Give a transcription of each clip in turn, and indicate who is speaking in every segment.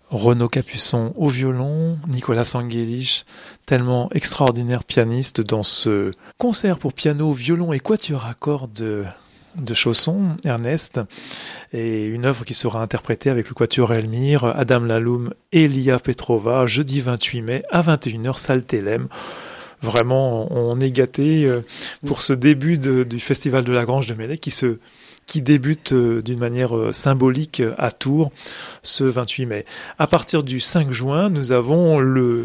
Speaker 1: Renaud Capuçon au violon, Nicolas Angelich, tellement extraordinaire pianiste dans ce concert pour piano, violon et quatuor à cordes de Chausson, Ernest, et une œuvre qui sera interprétée avec le quatuor Elmire, Adam Laloum et Lia Petrova, jeudi 28 mai à 21h, salle Thélème. Vraiment, on est gâtés pour ce début du Festival de la Grange de Melay qui débute d'une manière symbolique à Tours ce 28 mai. À partir du 5 juin, nous avons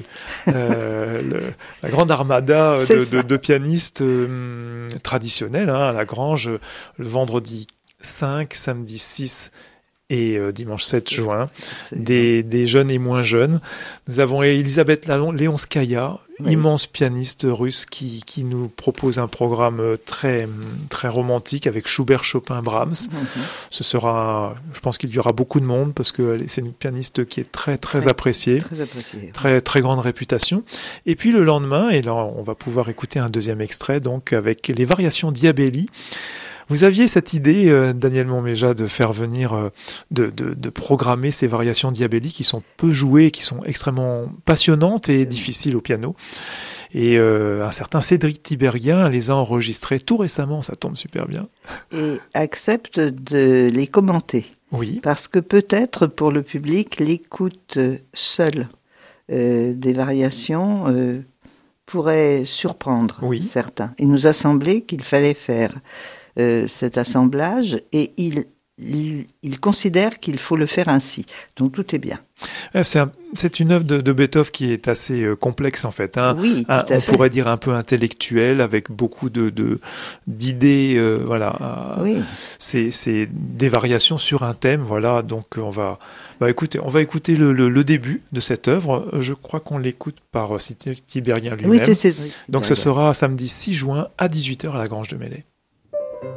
Speaker 1: la grande armada de pianistes traditionnels à la Grange, le vendredi 5, samedi 6 et dimanche 7 juin, des jeunes et moins jeunes. Nous avons Elisabeth Leonskaya, immense pianiste russe qui nous propose un programme très, très romantique avec Schubert, Chopin, Brahms. Ce sera, je pense qu'il y aura beaucoup de monde parce que c'est une pianiste qui est très, très appréciée.
Speaker 2: Très appréciée.
Speaker 1: Très, très grande réputation. Et puis le lendemain, et là on va pouvoir écouter un deuxième extrait, donc avec les variations Diabelli. Vous aviez cette idée, Daniel Montméja, de faire venir, de programmer ces variations Diabelli qui sont peu jouées, qui sont extrêmement passionnantes et difficiles au piano. Et un certain Cédric Tiberghien les a enregistrées tout récemment, ça tombe super bien.
Speaker 2: Et accepte de les commenter.
Speaker 1: Oui.
Speaker 2: Parce que peut-être pour le public, l'écoute seule des variations pourrait surprendre certains. Il nous a semblé qu'il fallait faire cet assemblage et il considère qu'il faut le faire ainsi. Donc tout est bien.
Speaker 1: C'est une œuvre de Beethoven qui est assez complexe en fait.
Speaker 2: Oui, tout à fait.
Speaker 1: On pourrait dire un peu intellectuelle avec beaucoup d'idées.
Speaker 2: Oui.
Speaker 1: C'est des variations sur un thème. Voilà. Donc on va écouter le début de cette œuvre. Je crois qu'on l'écoute par Cédric Tiberghien lui-même.
Speaker 2: Oui, c'est Cédric.
Speaker 1: Donc ce sera samedi 6 juin à 18h à la Grange de Melay.